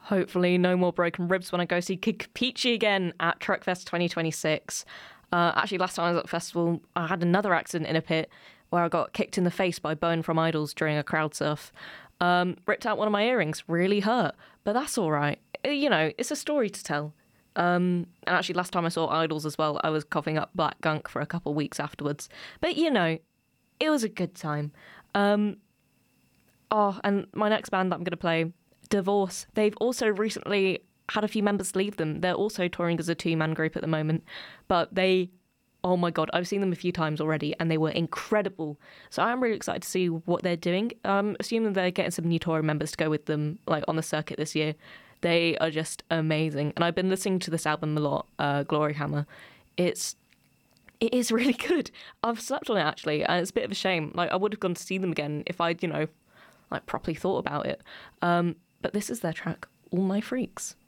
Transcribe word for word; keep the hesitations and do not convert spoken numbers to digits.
Hopefully no more broken ribs when I go see Kid Kapichi again at Truckfest twenty twenty-six. Uh, actually, last time I was at the festival, I had another accident in a pit where I got kicked in the face by Bowen from Idols during a crowd surf. Um, ripped out one of my earrings, really hurt, but that's all right. You know, it's a story to tell. Um, and actually, last time I saw Idols as well, I was coughing up black gunk for a couple of weeks afterwards. But, you know, it was a good time. Um, oh, and my next band that I'm going to play, Divorce, they've also recently had a few members leave them. They're also touring as a two-man group at the moment. But they, oh my God, I've seen them a few times already, and they were incredible. So I'm really excited to see what they're doing. Um, assuming they're getting some new touring members to go with them, like on the circuit this year. They are just amazing. And I've been listening to this album a lot, uh, Glory Hammer. It's, it is really good. I've slept on it, actually, and it's a bit of a shame. Like, I would have gone to see them again if I'd, you know, like, properly thought about it. Um, but this is their track, All My Freaks.